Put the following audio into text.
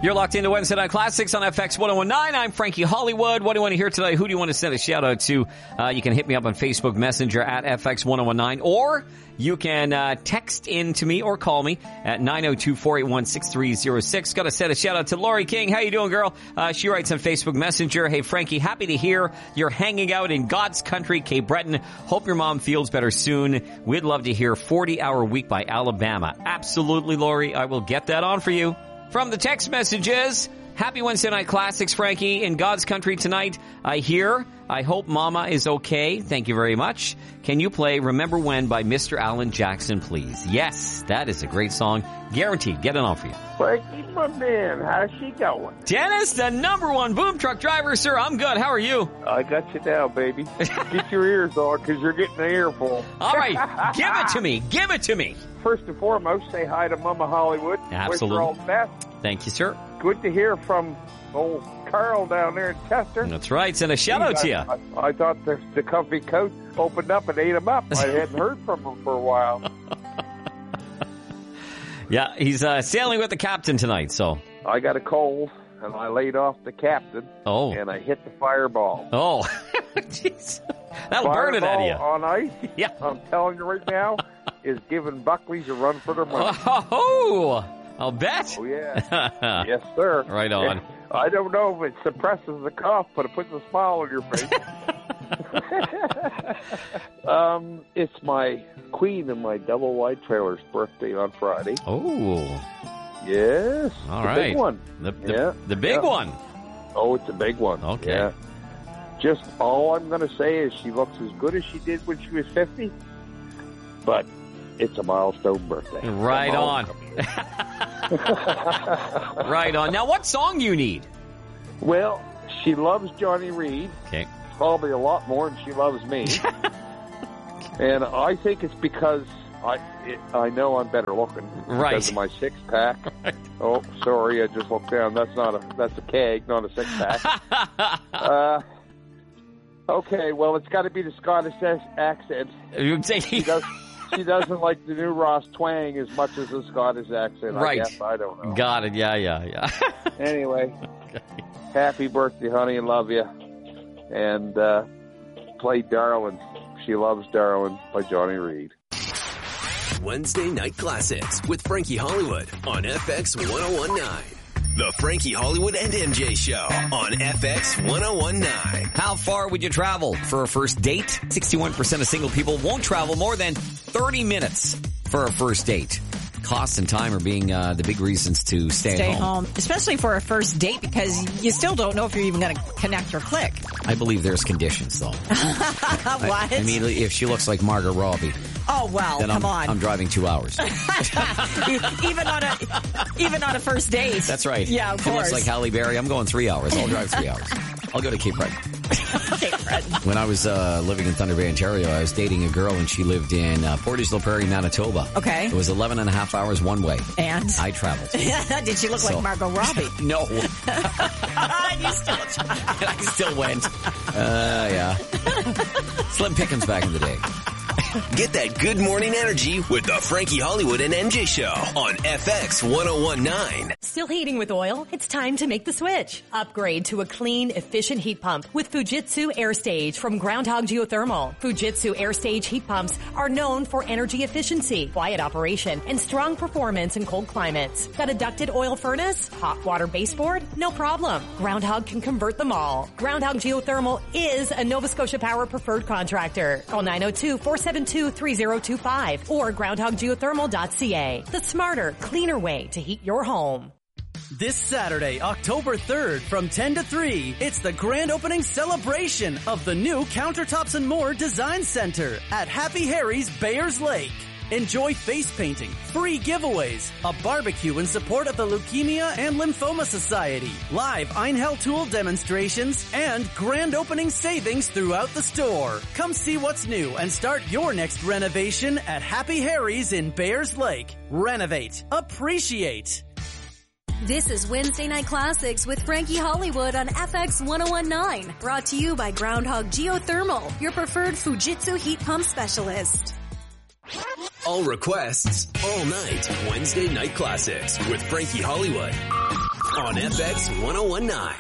You're locked into Wednesday Night Classics on FX 1019. I'm Frankie Hollywood. What do you want to hear today? Who do you want to send a shout out to? You can hit me up on Facebook Messenger at FX 1019, or you can text in to me or call me at 902-481-6306. Got to send a shout out to Lori King. How you doing, girl? She writes on Facebook Messenger, hey, Frankie, happy to hear you're hanging out in God's country, Cape Breton. Hope your mom feels better soon. We'd love to hear 40-Hour Week by Alabama. Absolutely, Lori. I will get that on for you. From the text messages, happy Wednesday Night Classics, Frankie. In God's country tonight, I hear. I hope Mama is okay. Thank you very much. Can you play Remember When by Mr. Alan Jackson, please? Yes, that is a great song. Guaranteed. Get it on for you. Frankie, my man, how's she going? Dennis, the #1 boom truck driver, sir. I'm good. How are you? I got you now, baby. Get your ears on, because you're getting an earful. All right. Give it to me. Give it to me. First and foremost, say hi to Mama Hollywood. Absolutely. Wish her all the best. Thank you, sir. Good to hear from old Carl down there in Chester. That's right. Send a shout out to you. I thought the comfy coat opened up and ate him up. I hadn't heard from him for a while. Yeah, he's sailing with the captain tonight, so. I got a cold, and I laid off the captain. Oh. And I hit the fireball. Oh. Jeez. That'll burn it out of you. On ice, yeah. I'm telling you right now, is giving Buckley's a run for their money. Oh, I'll bet. Oh, yeah. Yes, sir. Right on. I don't know if it suppresses the cough, but it puts a smile on your face. It's my queen and my double wide trailer's birthday on Friday. Oh. Yes. All the right. Big one. The big one. Oh, it's a big one. Okay. Yeah. Just all I'm going to say is she looks as good as she did when she was 50, but it's a milestone birthday. Right on. Right on. Now, what song do you need? Well, she loves Johnny Reed. Okay. Probably a lot more than she loves me. And I think it's because I know I'm better looking. Right. Because of my six-pack. Right. Oh, sorry, I just looked down. That's a keg, not a six-pack. Okay, well, it's got to be the Scottish accent. She doesn't like the new Ross twang as much as the Scottish accent. Right. I guess. I don't know. Got it. Yeah. Anyway, okay. Happy birthday, honey, and love you. And play Darling. She Loves Darling by Johnny Reed. Wednesday Night Classics with Frankie Hollywood on FX 1019. The Frankie Hollywood and MJ Show on FX 1019. How far would you travel for a first date? 61% of single people won't travel more than 30 minutes for a first date. Cost and time are being the big reasons to stay home. Especially for a first date, because you still don't know if you're even going to connect or click. I believe there's conditions, though. What? I mean, if she looks like Margot Robbie. Oh, well, then come on. I'm driving 2 hours. even on a first date. That's right. Yeah, of course. If it looks like Halle Berry, I'm going 3 hours. I'll drive 3 hours. I'll go to Cape Breton. Cape Breton. When I was living in Thunder Bay, Ontario, I was dating a girl, and she lived in Portage la Prairie, Manitoba. Okay. It was 11 and a half hours one way. And? I traveled. Did she look like Margot Robbie? No. You still tried. I still went. Yeah. Slim pickings back in the day. Get that good morning energy with the Frankie Hollywood and MJ Show on FX 1019. Still heating with oil? It's time to make the switch. Upgrade to a clean, efficient heat pump with Fujitsu AirStage from Groundhog Geothermal. Fujitsu AirStage heat pumps are known for energy efficiency, quiet operation, and strong performance in cold climates. Got a ducted oil furnace? Hot water baseboard? No problem. Groundhog can convert them all. Groundhog Geothermal is a Nova Scotia Power preferred contractor. Call 902-472-3025 or groundhoggeothermal.ca. The smarter, cleaner way to heat your home. This Saturday, October 3rd, from 10 to 3, it's the grand opening celebration of the new Countertops and More Design Center at Happy Harry's Bayers Lake. Enjoy face painting, free giveaways, a barbecue in support of the Leukemia and Lymphoma Society, live Einhell demonstrations, and grand opening savings throughout the store. Come see what's new and start your next renovation at Happy Harry's in Bayers Lake. Renovate. Appreciate. This is Wednesday Night Classics with Frankie Hollywood on FX 1019. Brought to you by Groundhog Geothermal, your preferred Fujitsu heat pump specialist. All requests, all night, Wednesday Night Classics with Frankie Hollywood. on FX 1019.